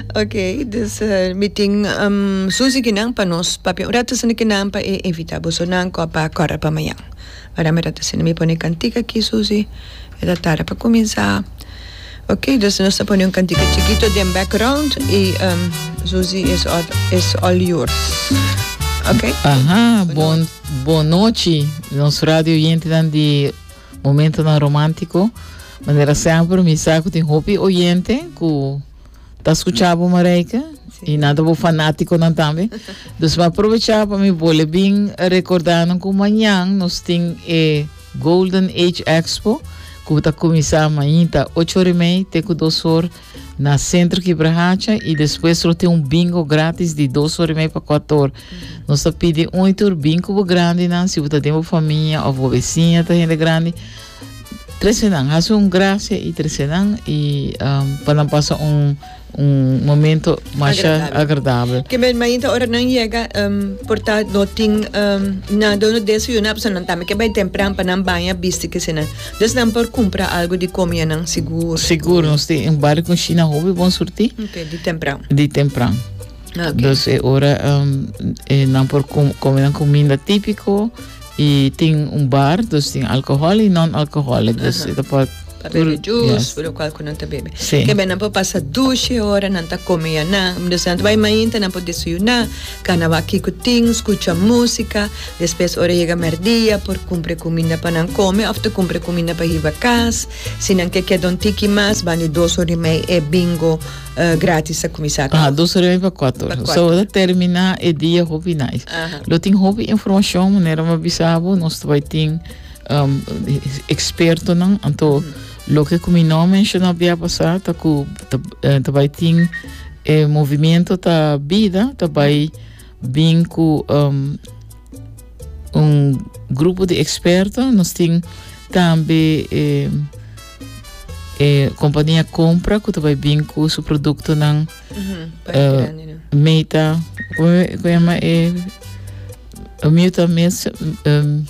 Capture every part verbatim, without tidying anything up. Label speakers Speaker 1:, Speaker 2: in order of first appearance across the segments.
Speaker 1: Ok, dus uh, meeting um, Suzy kinang pa nos papi urato sa kinang pa e evita bosonan ko pa kora pa mayang. Para merata sa nami pone cantica aqui Suzy. Era tara pa começar. Ok, dus nós pone um cantica chiquito de background e um, Suzy is all, is all yours. Ok?
Speaker 2: Aha, bon, boa noite. Nosso rádio oyente de Momento na Romântico. Maneira sempre, me saco tem hobby oyente que tá escutando Mareica e nada vou fanático não também. Então, vou aproveitar para me boleh bem recordando que amanhã nós tem a Golden Age Expo que vai começar amanhã tá oito horas e meia, tem que duas horas na Centro Quebrahacha e depois só tem um bingo grátis de duas horas e meia para quatro horas. Uhum. Nós tá pedindo um tour bingo grande, não? Se você tem uma família ou uma vizinha, tá gente grande. Três senang, hace um graça e três senang e um, para passar um um momento mais agradável. agradável.
Speaker 1: Que bem, mas então hora não chega, um, portanto não tem um, na dono desse eu não precisa não também que bem temprano para não banhar visto que se não, dus não por comprar algo de comida não seguro.
Speaker 2: Seguro, nós tem um bar com China hobby bom sortir.
Speaker 1: Ok, de temprano.
Speaker 2: De temprano.
Speaker 1: Okay.
Speaker 2: Dus é hora um, é não por com comer comida típico. E tem um bar, dus tem álcool e não álcool, dus
Speaker 1: uh-huh.
Speaker 2: ito pode
Speaker 1: para beber juice, por qual que não tá bebe.
Speaker 2: Sim.
Speaker 1: Que bem não pode passar duas horas, não tá comendo na, dus não vai mais não pode desayunar, canava aqui com things, escuta música, depois hora chega merdia por comprar comida para não comer, ou comprar comida para ir a casa, se não quer que don't tiki mais, vale duas horas e meia é bingo uh, grátis a começar.
Speaker 2: Ah, duas horas e meia para quatro horas. Só para terminar é dia hobby nice. Lo tem hobby informação, maneira uma bisabo, nós vai ter um, experto não, então lo que como não mencionou bem passar, tá com tá vai ter é movimento tá vida, tá vai bem com um, um grupo de expertos, nós tem também é, é, companhia compra que tá vai bem com o produto não uh, meta, como chama é meta um,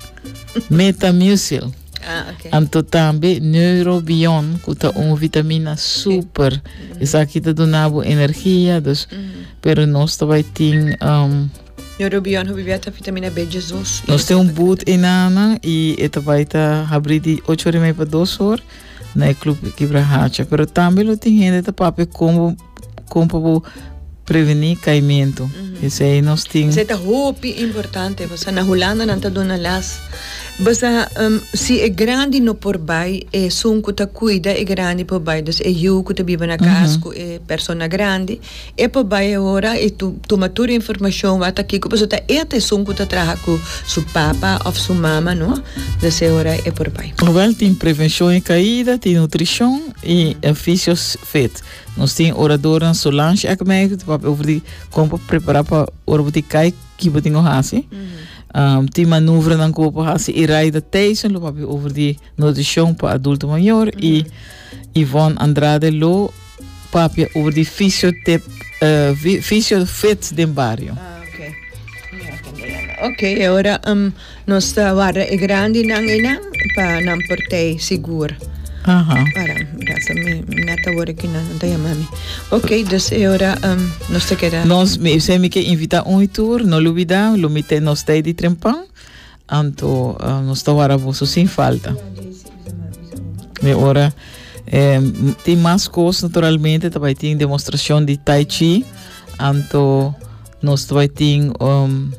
Speaker 2: Metamucil.
Speaker 1: Ah, ok.
Speaker 2: Anto também Neurobion, que é uma vitamina super. Okay. Isso aqui te dá energia, dus, mm-hmm. pero nós também tem um,
Speaker 1: Neurobion, hoe beweert a vitamina B, Jesus.
Speaker 2: Nós tem um boot em Ana e esta vai estar abrir de oito horas e meia para duas horas na Clube Quebrahacha. Pero também lo tem gente que papai como como prevenir caimento. Mm-hmm. Isso aí nós tem.
Speaker 1: Isso é muito importante. Você na Holanda não está dando las. Basta um, se é grande no por bai é som que ta cuida é grande por bai, dus é eu que ta vive na casa uh-huh. é persona grande é por bai agora e tu tu matura informação vai ta aqui que você ta é até som que ta traga com su papa ou su mama, não? Dus é hora é por bai.
Speaker 2: Well, tem prevenção em caída, tem nutrição e uh-huh. físios fit. Nós tem oradora Solange é como é que tu over de como preparar para hora de cai que você tem o hasi. Um, tem manobra na corpo assim e raida Tyson lo papi over die nutrição para adulto maior mm-hmm. e Yvonne Andrade lo papi over die fisiotip uh, fisiofit de barrio.
Speaker 1: Ah, ok. Ok, agora um, nós vara é grande nang ina para não portei seguro.
Speaker 2: Aha.
Speaker 1: Para, rasa me nata hora que não não tem mami. Ok, dus agora um, nós te queda.
Speaker 2: Nós me se me que invitar um tour, não olvidar, lo mite nós tem de trempão. Anto uh, nós tá agora vos sem falta. E agora eh, tem mais coisas naturalmente, também tem demonstração de Tai Chi. Anto nós vai ter um,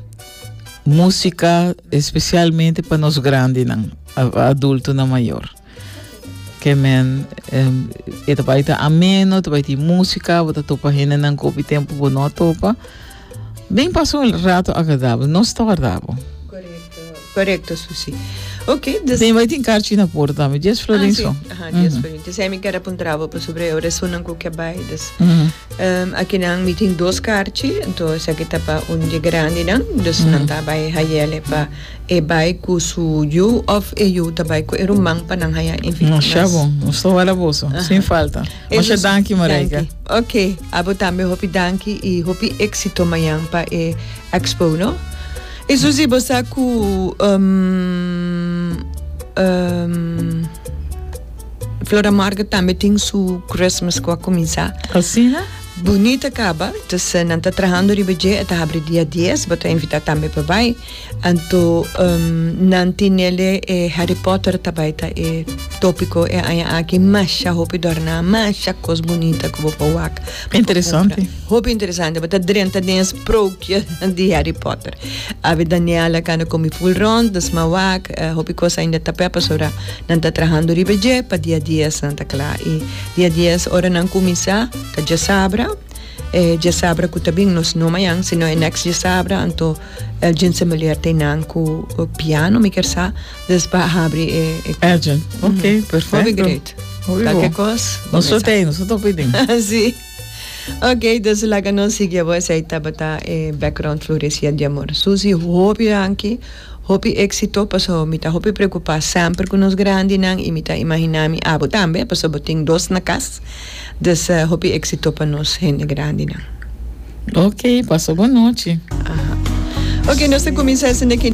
Speaker 2: música especialmente para nós grandes, não, adulto não maior. Que men um, ito pa ita ameno, ito pa iti música, bota topa hina ng kopi tempo po no topa. Bem passou um rato agradável, não está agradável.
Speaker 1: Correto, correto, Susi. Ok, dus...
Speaker 2: Tem vai ter carte na porta também, Dias Florencio.
Speaker 1: Ah, sim. Aha, Dias mm-hmm. Florencio. Saya mi quero apontar para sobre a ressonan ko kabay. Dus,
Speaker 2: mm-hmm.
Speaker 1: um, aqui nang meeting dos cartas, então sa kita pa un de grande nang, dus mm-hmm. nang tabay hayele pa e bay ku su you of e you tabay ku erumang pa nang haya invitadas.
Speaker 2: Nossa, bom, não estou maravilhoso, sem falta. Nossa, danke Mareika.
Speaker 1: Ok, abo também hopi danke e hopi éxito mayang pa e expo, no? E Susi, você com um, um, Flora Marga também tem sua Christmas que vai começar.
Speaker 2: Assim, né?
Speaker 1: bonita acaba, então não está trabalhando de budget, está abre dia dez, vou invitar também para vai. Então, um, não tem nele é Harry Potter também tá é tópico é aí aqui mais a roupa dorna, mais a coisa bonita que vou para
Speaker 2: interessante.
Speaker 1: Roupa interessante, mas tá dentro desse próprio de Harry Potter. A Daniela cana come full round, das mawak, roupa coisa ainda tá para sora, não está trabalhando de budget para dia dez, não tá claro. E dia dez hora não começar, tá já sabra. Eh, já sabra que também nós não mais, se não é next já sabra, então a gente se mulher tem não com o piano, me quer sa, despa abre e
Speaker 2: é gente, ok, perfeito.
Speaker 1: Foi great. Qualquer coisa.
Speaker 2: Não só tem, não só estou pedindo.
Speaker 1: Sim. Ok, então lá que nós seguimos essa etapa da background florescia de amor. Suzy, hobby anche, hobby éxito, passo me tá hobby preocupar sempre com os grandes não e me tá imaginar me abo também, passo botem dois na casa. Des uh, hobby éxito para nós gente grande não.
Speaker 2: Ok, passou boa noite.
Speaker 1: Uh-huh. Ok, nós começamos aqui.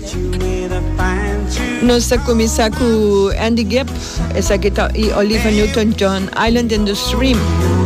Speaker 1: Nós começamos com Andy Gibb, essa aqui tá e Olivia Newton-John, Island in the Stream.